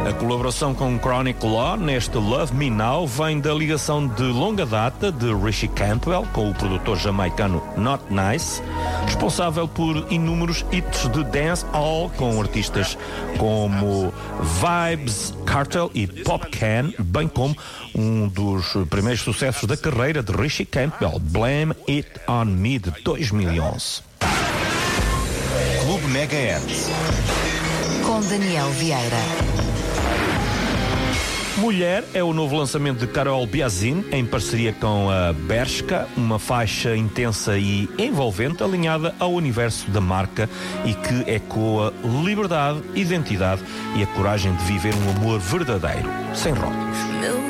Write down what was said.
A colaboração com Chronic Law neste Love Me Now vem da ligação de longa data de Rishi Campbell com o produtor jamaicano Not Nice, responsável por inúmeros hits de dancehall com artistas como Vybz Kartel e Popcaan, bem como um dos primeiros sucessos da carreira de Rishi Campbell, Blame It On Me, de 2011. Clube Megahertz com Daniel Vieira. Mulher é o novo lançamento de Carol Biazin, em parceria com a Bershka, uma faixa intensa e envolvente alinhada ao universo da marca e que ecoa liberdade, identidade e a coragem de viver um amor verdadeiro, sem rótulos.